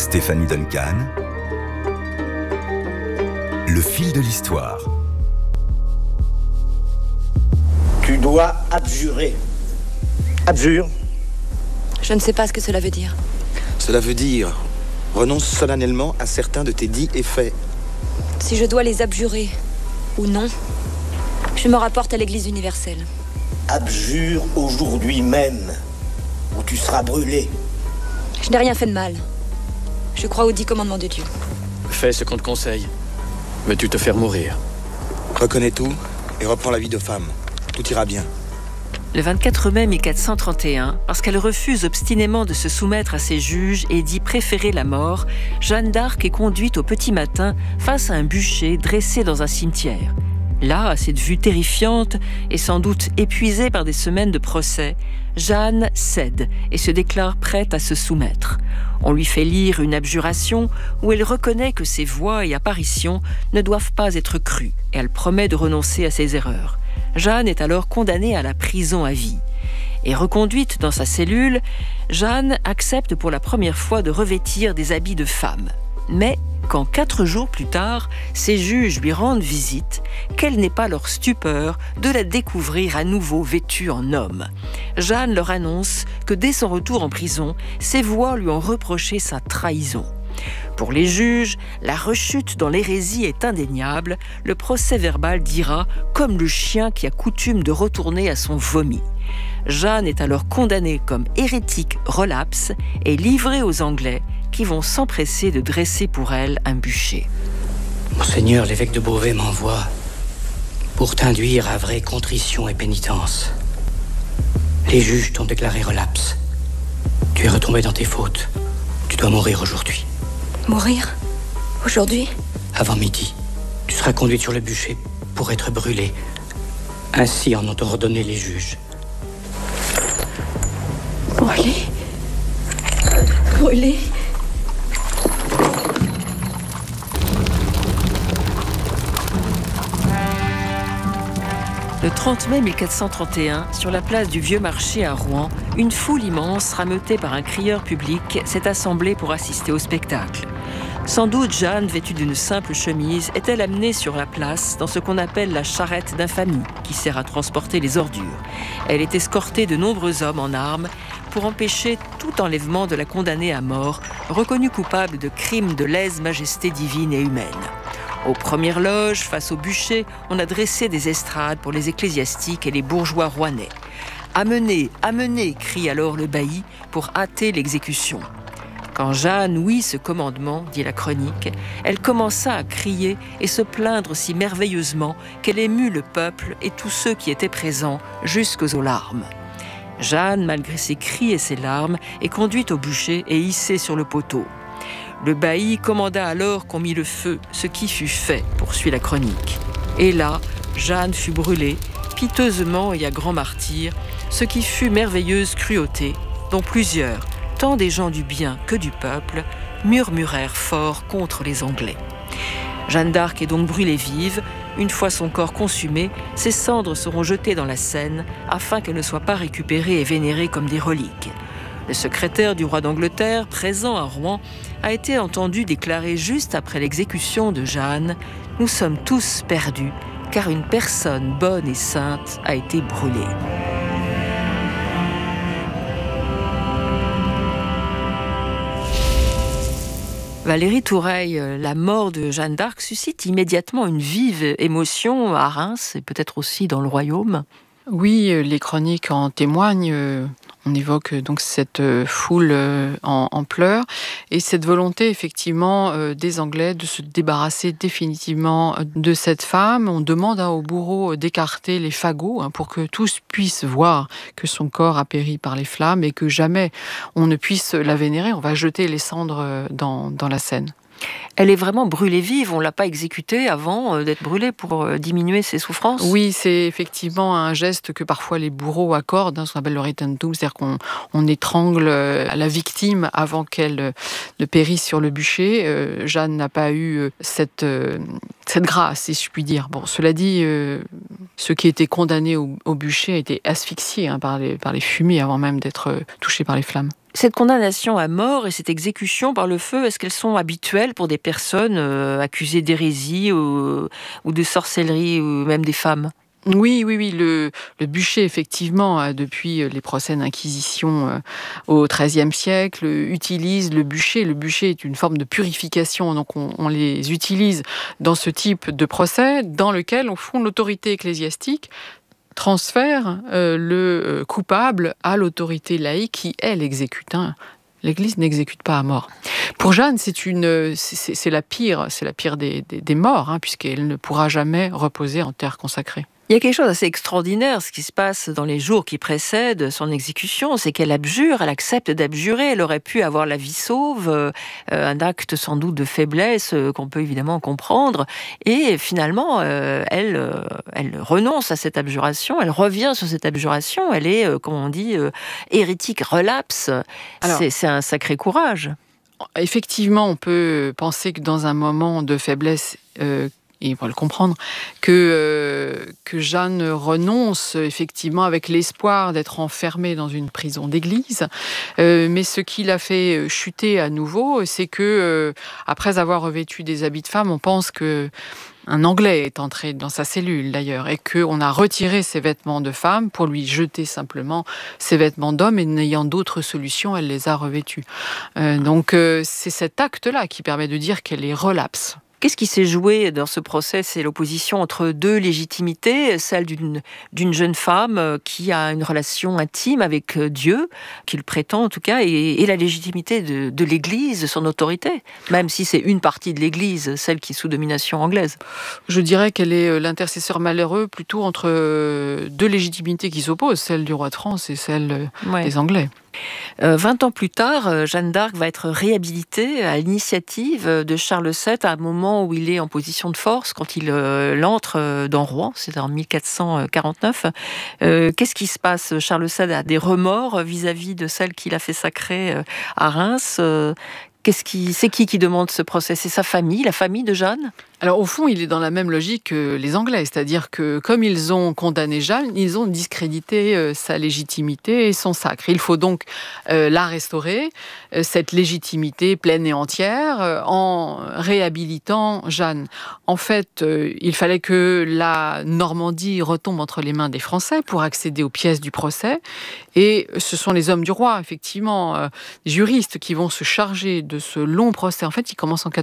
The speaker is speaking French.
Stéphanie Duncan. Le fil de l'histoire. Tu dois abjurer. Abjure. Je ne sais pas ce que cela veut dire. Cela veut dire renonce solennellement à certains de tes dits et faits. Si je dois les abjurer ou non, je me rapporte à l'Église universelle. Abjure aujourd'hui même, ou tu seras brûlé. Je n'ai rien fait de mal. Je crois aux 10 commandements de Dieu. Fais ce qu'on te conseille. Veux-tu te faire mourir? Reconnais tout et reprends la vie de femme. Tout ira bien. Le 24 mai 1431, parce qu'elle refuse obstinément de se soumettre à ses juges et dit préférer la mort, Jeanne d'Arc est conduite au petit matin face à un bûcher dressé dans un cimetière. Là, à cette vue terrifiante et sans doute épuisée par des semaines de procès, Jeanne cède et se déclare prête à se soumettre. On lui fait lire une abjuration où elle reconnaît que ses voix et apparitions ne doivent pas être crues et elle promet de renoncer à ses erreurs. Jeanne est alors condamnée à la prison à vie. Et reconduite dans sa cellule, Jeanne accepte pour la première fois de revêtir des habits de femme. Mais quand 4 jours plus tard, ses juges lui rendent visite, quelle n'est pas leur stupeur de la découvrir à nouveau vêtue en homme. Jeanne leur annonce que dès son retour en prison, ses voix lui ont reproché sa trahison. Pour les juges, la rechute dans l'hérésie est indéniable. Le procès-verbal dira « comme le chien qui a coutume de retourner à son vomi ». Jeanne est alors condamnée comme hérétique relapse et livrée aux Anglais qui vont s'empresser de dresser pour elle un bûcher. Monseigneur l'évêque de Beauvais m'envoie pour t'induire à vraie contrition et pénitence. Les juges t'ont déclaré relapse. Tu es retombé dans tes fautes. Tu dois mourir aujourd'hui. Mourir? Aujourd'hui? Avant midi, tu seras conduite sur le bûcher pour être brûlée. Ainsi en ont ordonné les juges. Brûler? Brûler? Le 30 mai 1431, sur la place du Vieux Marché à Rouen, une foule immense, rameutée par un crieur public, s'est assemblée pour assister au spectacle. Sans doute Jeanne, vêtue d'une simple chemise, est-elle amenée sur la place dans ce qu'on appelle la charrette d'infamie, qui sert à transporter les ordures. Elle est escortée de nombreux hommes en armes pour empêcher tout enlèvement de la condamnée à mort, reconnue coupable de crimes de lèse-majesté divine et humaine. Aux premières loges, face au bûcher, on a dressé des estrades pour les ecclésiastiques et les bourgeois rouennais. « Amenez, amenez !» crie alors le bailli pour hâter l'exécution. Quand Jeanne ouït ce commandement, dit la chronique, elle commença à crier et se plaindre si merveilleusement qu'elle émut le peuple et tous ceux qui étaient présents jusqu'aux larmes. Jeanne, malgré ses cris et ses larmes, est conduite au bûcher et hissée sur le poteau. Le bailli commanda alors qu'on mit le feu, ce qui fut fait, poursuit la chronique. Et là, Jeanne fut brûlée, piteusement et à grand martyre, ce qui fut merveilleuse cruauté, dont plusieurs, tant des gens du bien que du peuple, murmurèrent fort contre les Anglais. Jeanne d'Arc est donc brûlée vive. Une fois son corps consumé, ses cendres seront jetées dans la Seine afin qu'elles ne soient pas récupérées et vénérées comme des reliques. Le secrétaire du roi d'Angleterre, présent à Rouen, a été entendu déclarer juste après l'exécution de Jeanne « Nous sommes tous perdus, car une personne bonne et sainte a été brûlée ». Valérie Toureille, la mort de Jeanne d'Arc suscite immédiatement une vive émotion à Reims et peut-être aussi dans le royaume. Oui, les chroniques en témoignent. On évoque donc cette foule en pleurs et cette volonté effectivement des Anglais de se débarrasser définitivement de cette femme. On demande au bourreau d'écarter les fagots pour que tous puissent voir que son corps a péri par les flammes et que jamais on ne puisse la vénérer. On va jeter les cendres dans la Seine. Elle est vraiment brûlée vive, on ne l'a pas exécutée avant d'être brûlée pour diminuer ses souffrances. Oui, c'est effectivement un geste que parfois les bourreaux accordent, ce qu'on appelle le retentum, c'est-à-dire qu'on étrangle la victime avant qu'elle ne périsse sur le bûcher. Jeanne n'a pas eu cette grâce, si je puis dire. Bon, cela dit, ceux qui étaient condamnés au bûcher étaient asphyxiés par les fumées avant même d'être touchés par les flammes. Cette condamnation à mort et cette exécution par le feu, est-ce qu'elles sont habituelles pour des personnes accusées d'hérésie ou de sorcellerie, ou même des femmes ? Oui. Le bûcher, effectivement, depuis les procès d'inquisition au XIIIe siècle, utilise le bûcher. Le bûcher est une forme de purification, donc on les utilise dans ce type de procès, dans lequel, au fond, l'autorité ecclésiastique transfère le coupable à l'autorité laïque qui, elle, exécute. L'Église n'exécute pas à mort. Pour Jeanne, c'est la pire des morts, puisqu'elle ne pourra jamais reposer en terre consacrée. Il y a quelque chose d'assez extraordinaire, ce qui se passe dans les jours qui précèdent son exécution, c'est qu'elle abjure, elle accepte d'abjurer, elle aurait pu avoir la vie sauve, un acte sans doute de faiblesse qu'on peut évidemment comprendre, et finalement, elle renonce à cette abjuration, elle revient sur cette abjuration, elle est, comme on dit, hérétique, relapse. Alors, c'est un sacré courage. Effectivement, on peut penser que dans un moment de faiblesse, et on va le comprendre, que Jeanne renonce effectivement avec l'espoir d'être enfermée dans une prison d'église. Mais ce qui l'a fait chuter à nouveau, c'est que après avoir revêtu des habits de femme, on pense que un Anglais est entré dans sa cellule d'ailleurs et qu'on a retiré ses vêtements de femme pour lui jeter simplement ses vêtements d'homme, et n'ayant d'autres solutions, elle les a revêtus. Donc c'est cet acte-là qui permet de dire qu'elle est relapse. Qu'est-ce qui s'est joué dans ce procès ? C'est l'opposition entre deux légitimités, celle d'une jeune femme qui a une relation intime avec Dieu, qu'il prétend en tout cas, et la légitimité de l'Église, de son autorité, même si c'est une partie de l'Église, celle qui est sous domination anglaise. Je dirais qu'elle est l'intercesseur malheureux plutôt entre deux légitimités qui s'opposent, celle du roi de France et celle des Anglais. 20 ans plus tard, Jeanne d'Arc va être réhabilitée à l'initiative de Charles VII à un moment où il est en position de force, quand il entre dans Rouen, c'est en 1449. Qu'est-ce qui se passe ? Charles VII a des remords vis-à-vis de celle qu'il a fait sacrer à Reims. C'est qui demande ce procès ? C'est sa famille, la famille de Jeanne ? Alors au fond, il est dans la même logique que les Anglais, c'est-à-dire que comme ils ont condamné Jeanne, ils ont discrédité sa légitimité et son sacre. Il faut donc la restaurer, cette légitimité pleine et entière, en réhabilitant Jeanne. En fait, il fallait que la Normandie retombe entre les mains des Français pour accéder aux pièces du procès, et ce sont les hommes du roi, effectivement, juristes, qui vont se charger de ce long procès. En fait, il commence en